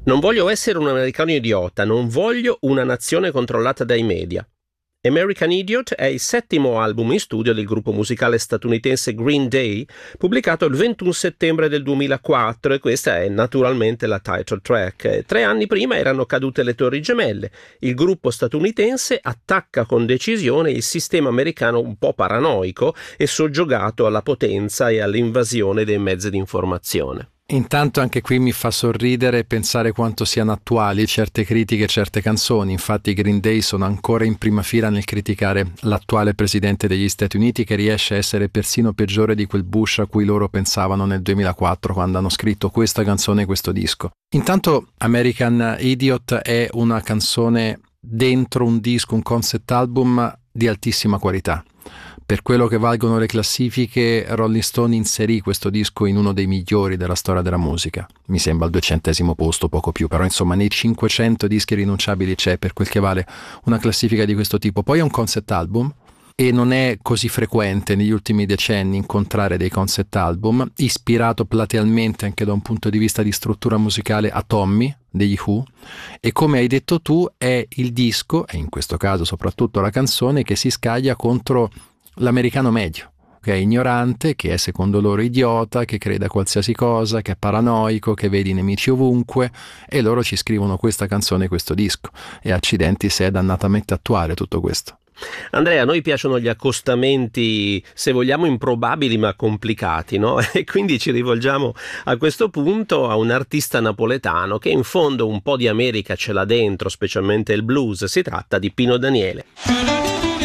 Non voglio essere un americano idiota, non voglio una nazione controllata dai media. American Idiot è il settimo album in studio del gruppo musicale statunitense Green Day, pubblicato il 21 settembre del 2004, e questa è naturalmente la title track. 3 anni prima erano cadute le Torri Gemelle. Il gruppo statunitense attacca con decisione il sistema americano un po' paranoico e soggiogato alla potenza e all'invasione dei mezzi di informazione. Intanto anche qui mi fa sorridere pensare quanto siano attuali certe critiche e certe canzoni. Infatti i Green Day sono ancora in prima fila nel criticare l'attuale presidente degli Stati Uniti, che riesce a essere persino peggiore di quel Bush a cui loro pensavano nel 2004 quando hanno scritto questa canzone e questo disco. Intanto American Idiot è una canzone dentro un disco, un concept album di altissima qualità. Per quello che valgono le classifiche, Rolling Stone inserì questo disco in uno dei migliori della storia della musica. Mi sembra al 200° posto, poco più, però insomma nei 500 dischi rinunciabili c'è, per quel che vale, una classifica di questo tipo. Poi è un concept album e non è così frequente negli ultimi decenni incontrare dei concept album, ispirato platealmente anche da un punto di vista di struttura musicale a Tommy degli Who, e come hai detto tu è il disco, e in questo caso soprattutto la canzone, che si scaglia contro l'americano medio, che è ignorante, che è secondo loro idiota, che crede a qualsiasi cosa, che è paranoico, che vede i nemici ovunque, e loro ci scrivono questa canzone e questo disco, e accidenti se è dannatamente attuale tutto questo. Andrea, a noi piacciono gli accostamenti, se vogliamo, improbabili ma complicati, no? E quindi ci rivolgiamo a questo punto a un artista napoletano che in fondo un po' di America ce l'ha dentro, specialmente il blues. Si tratta di Pino Daniele.